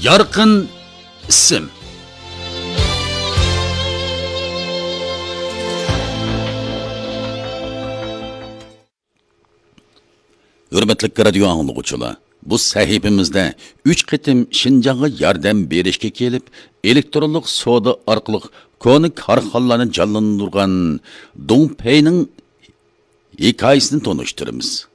Yarqin ism. Hürmetli radyo anlıqçılar, bu sahifimizde 3 qitim Şinjan'a yardım berishga kelib, elektronlik savdo orqali koni korxonalarni jonlantirgan Dongpei'ning hikoyasini tanishtiramiz.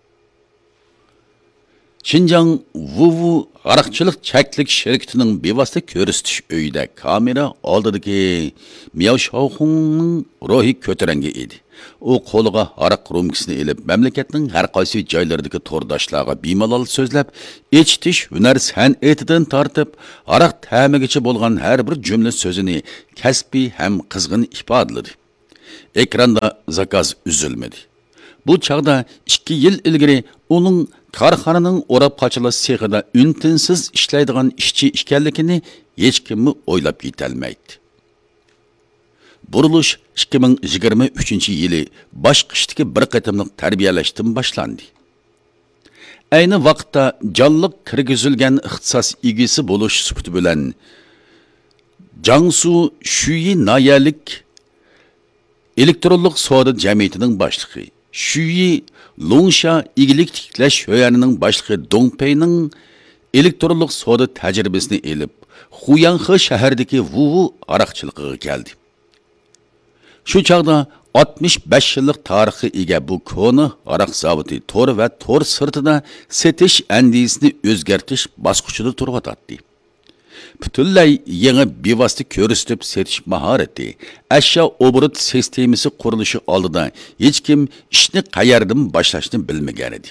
Şinjan Wuwu araqchilik chaklik shirkatining bevosita ko'rsatish uyida kamera oldidagi Miao Shaoxungning ruhi ko'tarangi edi. U qo'liga araq rumkasini elib, mamlakatning har qaysi joylaridagi to'rdoshlarga bemalol so'zlab, eshitish hunar san'atidan tortib, araq ta'migacha bo'lgan har bir jumla so'zini kasbiy ham qizg'in ifodaladi. Ekranda zakaz uzilmadi. Bu chaqda 2 yil ilgari uning korxonaning o'rab qochilish sexida untinsiz ishlaydigan ishchi ekanligini hech kim o'ylab yetolmaydi. Buruluş 2023-yili boshqishdagi bir qatimliq tarbiyalashdan boshlandi. Ayni vaqtda jonliq kirgizilgan ixtisos egasi bo'lish sifati bilan Jiangsu Shuyi nayalik elektronlik savdo jamiyatining boshlig'i, Shuyi Longsha igilik tiklash yo'yanining boshlig'i Dongpei'ning elektronlik savdo tajribasini elib, Huyanhe shahridagi Wuwu araqchiligiga keldi. Şu çağda 65 yıllık tarihi ega bu konu araq zavodi tor ve tor sırtına setiş endisini özgertiş basqıçıda turvatadi. Bütünlay yeni bevosita ko'rsatib setish mahorati, ashyo obrat sistemasi qurilishi oldida hech kim ishni qayerdan boshlashni bilmagan edi.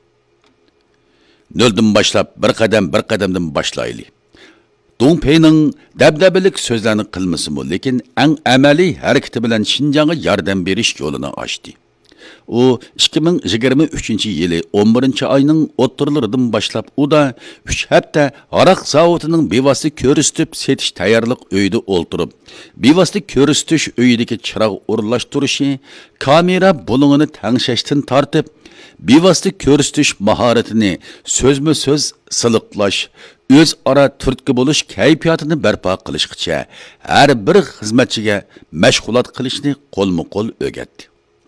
Noldan boshlab bir qadamdan boshlaylik. Dongpei'ning dabdabalik so'zlarni qilmasimi, lekin eng amaliy harakati bilan Şinjan'a yordam berish yo'lini ochdi. U 2023-yili 11-oyning o'ttirlaridan boshlab u da 3 hafta araq zavodining bevosita ko'rsatib setish tayyorlik uyida o'ltirib, bevosita ko'rsatish uyidagi chiroq o'rinlashtirishi, kamera bulung'ini tangshashdan tortib, bevosita ko'rsatish mahoratini so'zma-so'z siliqlash, o'zaro turtki bo'lish kayfiyatini barpo qilishgacha har bir xizmatchiga mashg'ulot qilishni qo'lma-qo'l o'rgatdi.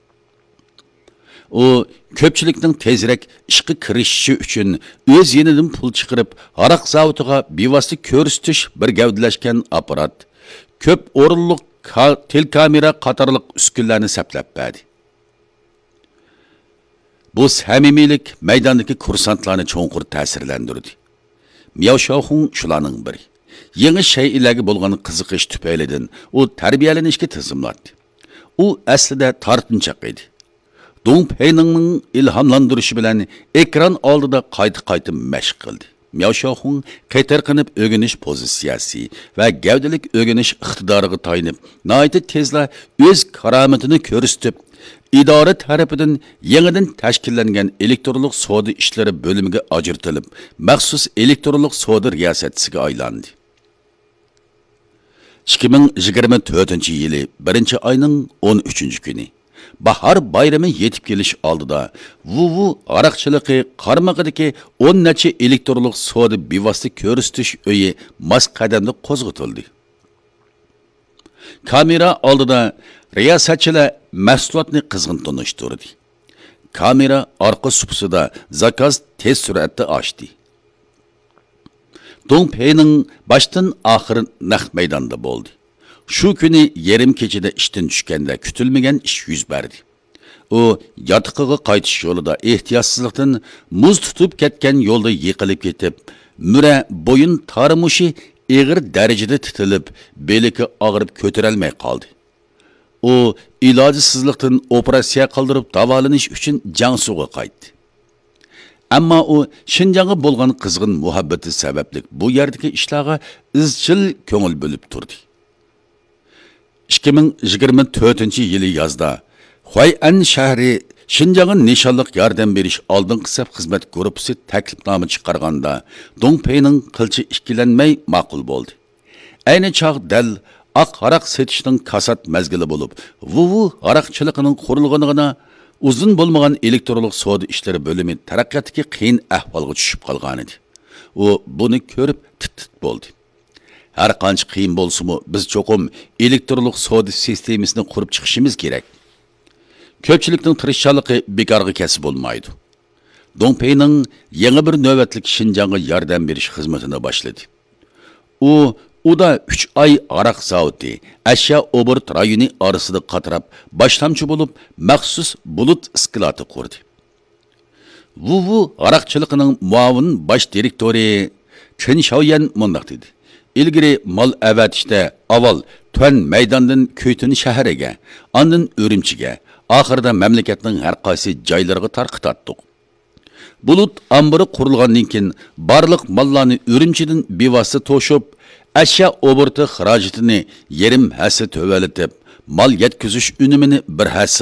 U ko'pchilikning tezroq ishga kirishishi uchun o'z yenidan pul chiqarib, araq zavodiga bevosita ko'rsatish bir gavdalashgan apparat, ko'p o'rinliq telekamera qatorliq uskunlarni saplab berdi. Bu samimiylik maydondagi kursantlarni cho'nqur ta'sirlantirdi. Miao Shaoxung shularning biri. Yangi shaylarga bo'lgan qiziqish tufaylidan u tarbiyalanishga tizimladi. U aslida tortinchoq edi. Dongpei'ning ilhomlantirishi bilan ekran oldida qayta mashq qildi. Miao Shaoxung qaytarqinib o'rganish pozitsiyasi va gavdalik o'rganish iqtidoriga tayinib, nihoyat tezla o'z karomatini ko'rsatib, idora tarafidan yangidan tashkillangan elektronlik savdo ishlari bo'limiga ajratilib, maxsus elektronlik savdo riyosatchisiga aylandi. 2024-yili 1-oyning 13-kuni bahor bayrami yetib kelish oldida Wuwu araqchiligi qarmog'idagi 10 necha elektronlik savdo bevosita ko'rsatish uyi mas qadamda qo'zg'atildi. Kamera oldida riyosatchilar mahsulotni qizg'in tanishtirdi. Kamera orqa supusida zakaz tez suratda ochdi. Dongpei'ning boshdan oxiri naq maydonda bo'ldi. Shu kuni yarim kechada ishdan tushganda kutilmagan ish yuz berdi. U yotiqiga qaytish yo'lida ehtiyotsizlikdan muz tutib ketgan yo'lda yiqilib ketib, mura bo'yin tarmushi og'ir darajada titilib, beliki og'rib ko'tarolmay qoldi. U ilojsizlikdan operatsiya qildirib davolanish uchun Jiangsuga qaytdi. Ammo u Şinjan'a bo'lgan qizg'in muhabbati sababli bu yerdagi ishlarga izchil ko'ngil bo'lib turdi. 2024-yili yozda Huay'an shahri Şinjan'a nishonliq yordam berish oldingi saf xizmat guruhi taklifnoma chiqarganda Dongpei'ning qilchi ikkilanmay ma'qul bo'ldi. Ayni chaq dal oq araq setishning kasat mezgili bo'lib, Wuwu araqchiligining qurilganligina uzun bo'lmagan elektronlik savdo ishlari bo'limi taraqqiyotga qiyin ahvolga tushib qolgan edi. U buni ko'rib tit bo'ldi. Har qancha qiyin bo'lsa-mu, biz cho'qim elektronlik savdo sistemasini qurib chiqishimiz kerak. Ko'pchilikning tirishchiligi bekorga kasb bo'lmaydi. Dong Peining yangi bir navbatlik Xinjiangga yordam berish xizmatini boshladi. U da 3 oy aroq zavodi, ashyo obort rayoni orasida qatirab, boshlamchi bo'lib, maxsus bulut iskloti qurdi. Wu aroqchiligining muavin bosh direktori Chen Xiaoyan mundaq dedi. İlgiri mal avatishda avval Tuan maydondan Kuytun shahriga, ondan Urumchiga, oxirida mamlakatning har qaysi joylariga tarqatdik. Bulut ambiri qurilgandan keyin barliq mallarni Urumchidan bevosita to'shib, ashyo oborti xarajatini yarim hassa to'valatib, mal yetkazish unumini bir hassa